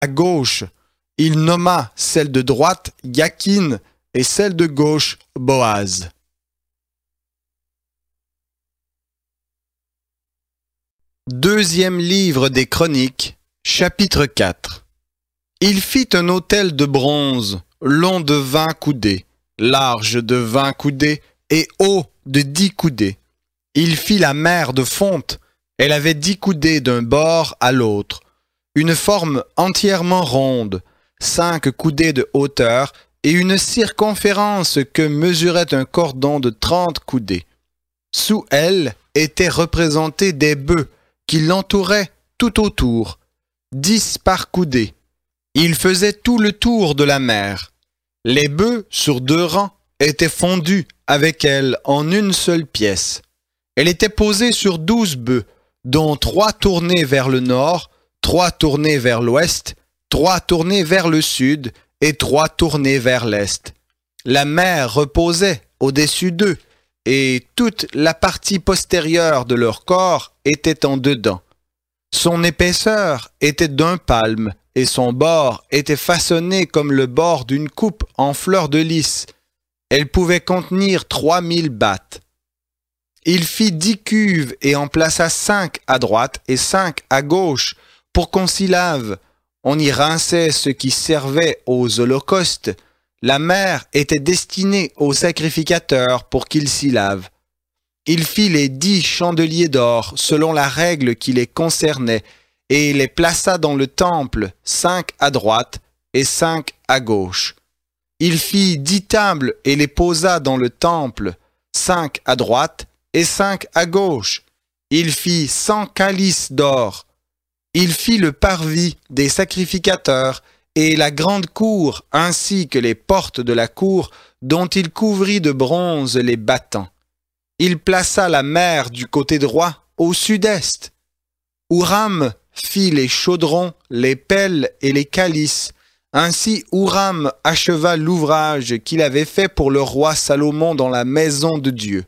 À gauche, il nomma celle de droite Yakin et celle de gauche Boaz. Deuxième livre des Chroniques, chapitre 4. Il fit un autel de bronze, long de 20 coudées, large de 20 coudées et haut de 10 coudées. Il fit la mer de fonte, elle avait 10 coudées d'un bord à l'autre, une forme entièrement ronde, 5 coudées de hauteur et une circonférence que mesurait un cordon de 30 coudées. Sous elle étaient représentés des bœufs qui l'entouraient tout autour, 10 par coudée. Il faisait tout le tour de la mer. Les bœufs, sur 2 rangs, étaient fondus avec elle en une seule pièce. Elle était posée sur 12 bœufs, dont 3 tournés vers le nord, 3 tournés vers l'ouest, 3 tournés vers le sud et 3 tournés vers l'est. La mer reposait au-dessus d'eux, et toute la partie postérieure de leur corps était en dedans. Son épaisseur était d'1 palme, et son bord était façonné comme le bord d'une coupe en fleur de lys. Elle pouvait contenir 3000 battes. Il fit 10 cuves et en plaça 5 à droite et 5 à gauche pour qu'on s'y lave. On y rinçait ce qui servait aux holocaustes. La mer était destinée aux sacrificateurs pour qu'ils s'y lavent. Il fit les 10 chandeliers d'or selon la règle qui les concernait et les plaça dans le temple, 5 à droite et 5 à gauche. Il fit 10 tables et les posa dans le temple, 5 à droite et 5 à gauche. Il fit 100 calices d'or. Il fit le parvis des sacrificateurs et la grande cour ainsi que les portes de la cour dont il couvrit de bronze les battants. Il plaça la mer du côté droit au sud-est. Huram fit les chaudrons, les pelles et les calices. Ainsi Huram acheva l'ouvrage qu'il avait fait pour le roi Salomon dans la maison de Dieu.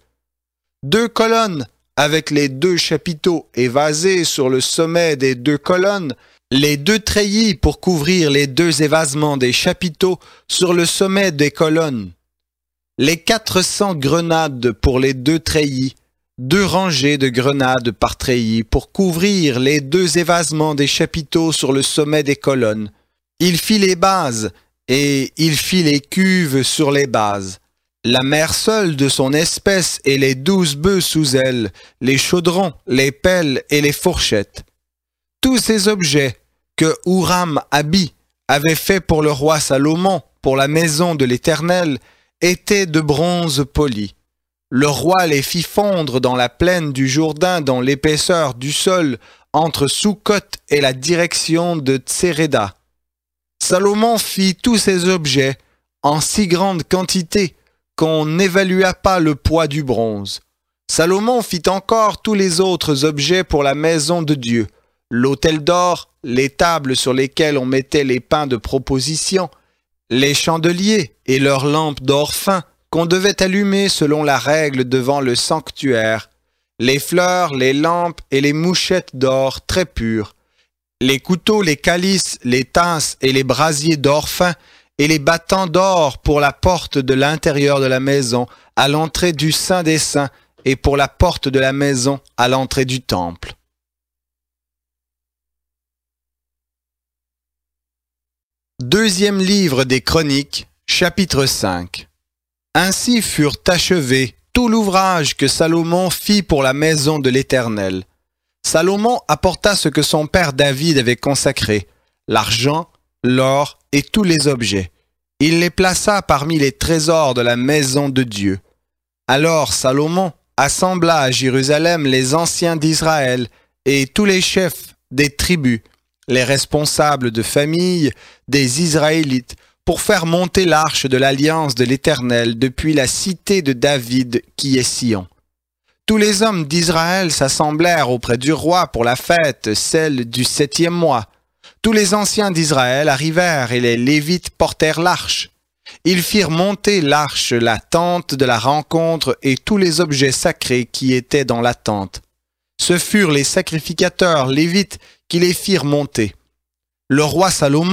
2 colonnes avec les 2 chapiteaux évasés sur le sommet des 2 colonnes, les 2 treillis pour couvrir les 2 évasements des chapiteaux sur le sommet des colonnes, les 400 grenades pour les 2 treillis, 2 rangées de grenades par treillis pour couvrir les 2 évasements des chapiteaux sur le sommet des colonnes. Il fit les bases et il fit les cuves sur les bases. La mer seule de son espèce et les 12 bœufs sous elle, les chaudrons, les pelles et les fourchettes. Tous ces objets que Huram-Abi avait fait pour le roi Salomon, pour la maison de l'Éternel, étaient de bronze poli. Le roi les fit fondre dans la plaine du Jourdain dans l'épaisseur du sol entre Sukkot et la direction de Tséréda. Salomon fit tous ces objets en si grande quantité qu'on n'évalua pas le poids du bronze. Salomon fit encore tous les autres objets pour la maison de Dieu, l'autel d'or, les tables sur lesquelles on mettait les pains de proposition, les chandeliers et leurs lampes d'or fin qu'on devait allumer selon la règle devant le sanctuaire, les fleurs, les lampes et les mouchettes d'or très pures, les couteaux, les calices, les tasses et les brasiers d'or fin, et les battants d'or pour la porte de l'intérieur de la maison, à l'entrée du Saint des Saints, et pour la porte de la maison, à l'entrée du temple. Deuxième livre des Chroniques, chapitre 5. Ainsi furent achevés tout l'ouvrage que Salomon fit pour la maison de l'Éternel. Salomon apporta ce que son père David avait consacré, l'argent, l'or et tous les objets. Il les plaça parmi les trésors de la maison de Dieu. Alors Salomon assembla à Jérusalem les anciens d'Israël et tous les chefs des tribus, les responsables de famille des Israélites, pour faire monter l'arche de l'alliance de l'Éternel depuis la cité de David qui est Sion. Tous les hommes d'Israël s'assemblèrent auprès du roi pour la fête, celle du 7e mois. Tous les anciens d'Israël arrivèrent et les Lévites portèrent l'arche. Ils firent monter l'arche, la tente de la rencontre et tous les objets sacrés qui étaient dans la tente. Ce furent les sacrificateurs Lévites qui les firent monter. Le roi Salomon